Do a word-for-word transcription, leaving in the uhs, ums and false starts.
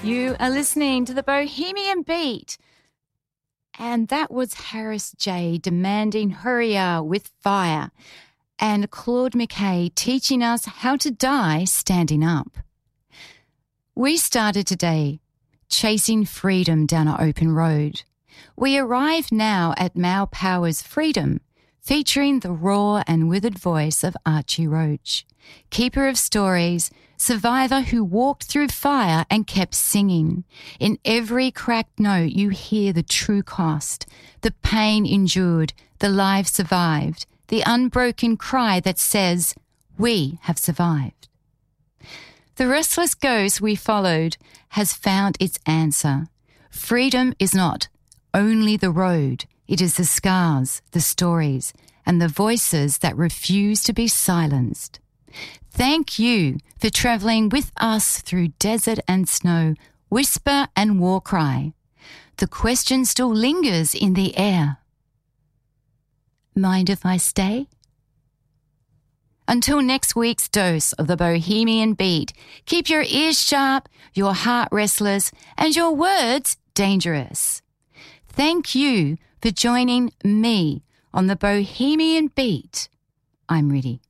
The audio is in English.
You are listening to the Bohemian Beat. And that was Harris J demanding Hurrier with Fire, and Claude McKay teaching us how to die standing up. We started today chasing freedom down an open road. We arrive now at Mau Power's Freedom, featuring the raw and withered voice of Archie Roach, keeper of stories, survivor who walked through fire and kept singing. In every cracked note you hear the true cost, the pain endured, the life survived, the unbroken cry that says, we have survived. The restless ghost we followed has found its answer. Freedom is not only the road, it is the scars, the stories, and the voices that refuse to be silenced. Thank you for travelling with us through desert and snow, whisper and war cry. The question still lingers in the air. Mind if I stay? Until next week's dose of the Bohemian Beat, keep your ears sharp, your heart restless, and your words dangerous. Thank you for joining me on the Bohemian Beat. I'm ready.